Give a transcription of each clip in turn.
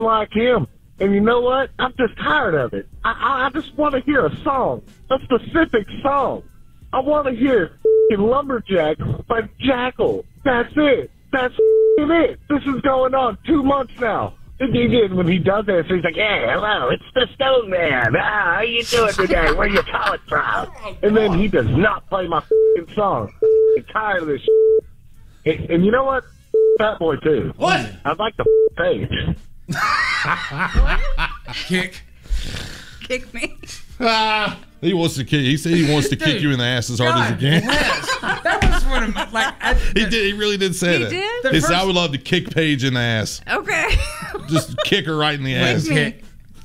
like him. And you know what? I'm just tired of it. I just want to hear a song, a specific song. I want to hear Lumberjack by Jackal. That's it. That's it. This is going on 2 months now. When he does this, he's like, "Hey, hello, it's the Stone Man. How you doing today? Where you calling from?" And then he does not play my song. I'm tired of this And you know what? Fat Boy, too. What? I'd like to page. Kick me. He wants to kick. He said he wants to kick you in the ass as hard as he can. That was one of my, he did. He really did say He that. did? He said, "I would love to kick Paige in the ass. Okay. Just kick her right in the ass." Me.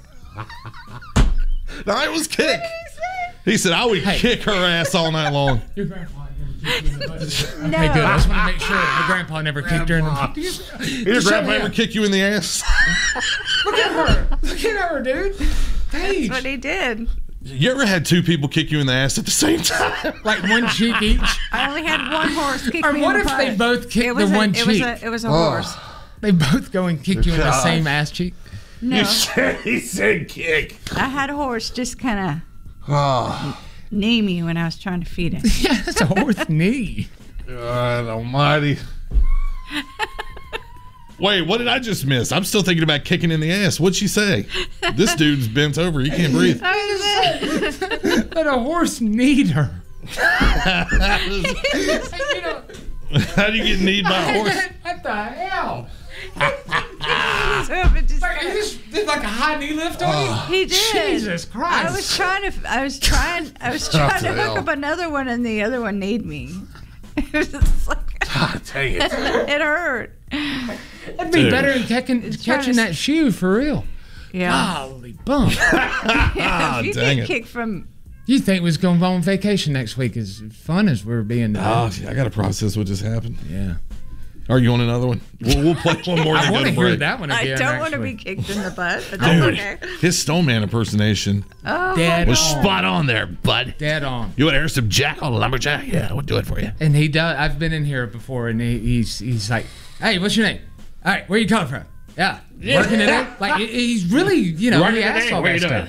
No, it was kick. He said, "I would kick her ass all night long." Your grandpa never kicked you in the butt. No. Hey, good. I just want to make sure your grandpa never kicked her in the butt. Your grandpa ever kick you in the ass? Look at her. Look at her, dude. Paige. That's what he did. You ever had two people kick you in the ass at the same time? Like one cheek each? I only had one horse kick Or me what in if the they butt. both kicked the one cheek? It was a horse. They both go and kick you in the same ass cheek? No. He said kick. I had a horse just kind of knee me when I was trying to feed it. Yeah, that's a horse knee. God almighty. Wait, what did I just miss? I'm still thinking about kicking in the ass. What'd she say? This dude's bent over. He can't breathe. But a horse kneed her. How do you get kneed by a horse? What the hell? Just Like, he just did like a high knee lift on you? He did. Jesus Christ. I was trying to hook up another one, and the other one kneed me. It was just like, God dang it. it hurt. That'd be better than catching that shoe for real. Yeah. Golly bum. Yeah, if you dang get it. kicked from. You think we was going on vacation next week as fun as we're being today? Oh, I got to process what just happened. Yeah. Are you on another one? We'll play one more. I want to hear break. that one I again. don't want to be kicked in the butt, but that's okay. His Stoneman impersonation Dead was on. spot on there, bud. Dead on. You want to hear some Jackal Lumberjack? Yeah, we'll do it for you. And he does. I've been in here before, and he's like, "Hey, what's your name? All right, where you coming from? Yeah, working today. Like he's really, he asks all that stuff.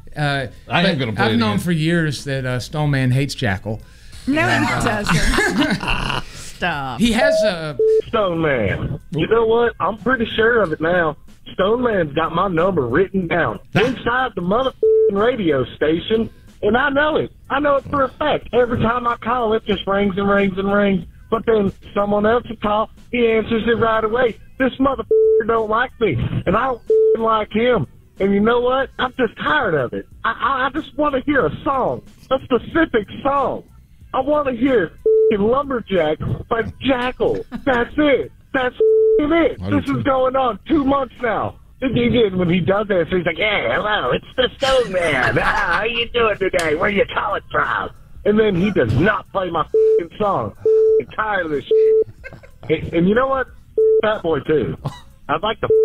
I am gonna play I've it known again. for years that Stone Man hates Jackal. No, he doesn't. Stop. He has a. Stone Man. You know what? I'm pretty sure of it now. Stone Man's got my number written down inside the motherfucking radio station, and I know it. I know it for a fact. Every time I call, it just rings and rings and rings. But then someone else will call, he answers it right away. This motherfucker don't like me, and I don't like him. And you know what? I'm just tired of it. I just want to hear a song, a specific song. I want to hear Lumberjack by Jackal. That's it. That's it. This is going on 2 months now. When he does this, he's like, "Hey, hello, it's the Stone Man. How you doing today? Where you calling from?" And then he does not play my song. I'm tired of this And you know what? Fat Boy, too. I'd like to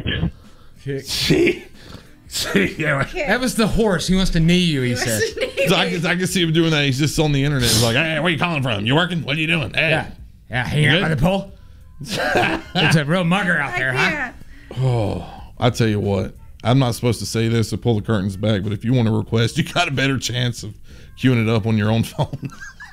page. See, yeah. That was the horse. He wants to knee you. He said. So I can see him doing that. He's just on the internet. He's like, "Hey, where you calling from? You working? What are you doing? Hey." Yeah, hanging out by the pole. It's a real mugger out there, huh? Oh, I tell you what. I'm not supposed to say this to pull the curtains back, but if you want to request, you got a better chance of queuing it up on your own phone.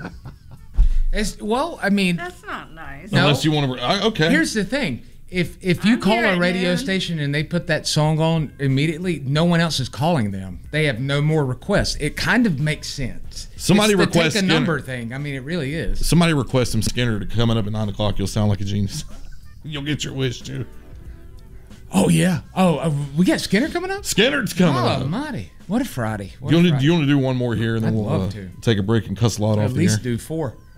I mean, That's not nice. No. Unless you want to. Okay. Here's the thing. If you call here a at radio noon. station and they put that song on immediately, no one else is calling them. They have no more requests. It kind of makes sense. Somebody it's the request take a number Skinner. thing. I mean, it really is. Somebody request some Skinner to coming up at 9 o'clock. You'll sound like a genius. You'll get your wish too. Oh yeah. We got Skinner coming up. Skinner's coming Oh, up. mighty. What a Friday. What Do a you Friday. want to do one more here, and then I'd we'll love to. take a break and cuss a lot Or off at the least air? do 4.